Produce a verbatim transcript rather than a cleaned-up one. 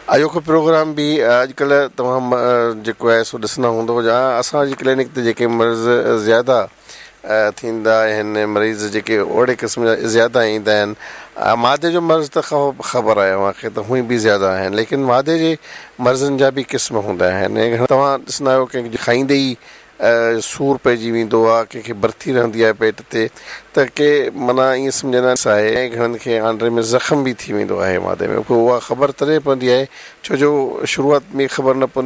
अॼोको programme बि अॼुकल्ह तमामु जेको आहे सो ॾिसंदा हूंदो या असांजी क्लिनिक ते जेके मर्ज़ ज़्यादा थींदा आहिनि, मरीज़ जेके ओहिड़े क़िस्म जा ज़्यादा ईंदा आहिनि। मादे जो मर्ज़ त ख़बर आहे मूंखे त हूअं बि ज़्यादा आहिनि, लेकिन मादे जे मर्ज़नि जा बि क़िस्म हूंदा आहिनि। तव्हां ॾिसंदा आहियो कंहिंखे खाईंदे ई सूरु पइजी वेंदो आहे, कंहिंखे भरती रहंदी आहे पेट ते, त के माना ईअं सम्झंदा आहे ऐं घणनि खे आंड्रे में ज़ख़्म बि थी वेंदो आहे मादे में। उहा ख़बर तॾहिं पवंदी आहे छो जो शुरूआति में ख़बर न पवंदी